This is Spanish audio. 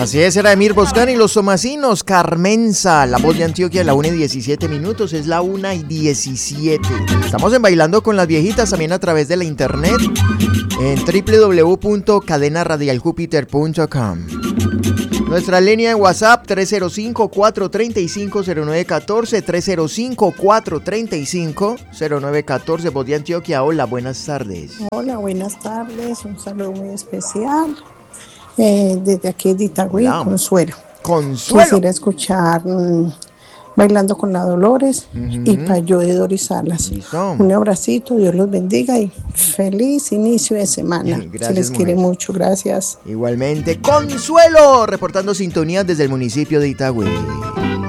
Así es, era Emir Boscán y los Tomasinos, Carmenza, la voz de Antioquia, la 1:17, es la 1:17. Estamos en Bailando con las Viejitas también a través de la internet en www.cadenaradialjupiter.com. Nuestra línea en WhatsApp 305-435-0914, 305-435-0914, voz de Antioquia. Hola, buenas tardes. Hola, buenas tardes, un saludo muy especial. Desde aquí de Itagüí, Consuelo. Quisiera escuchar Bailando con la Dolores y Payo de Doris Salas. Un abracito, Dios los bendiga y feliz inicio de semana. Gracias, se les quiere mucho, gracias. Igualmente, Consuelo, reportando sintonía desde el municipio de Itagüí.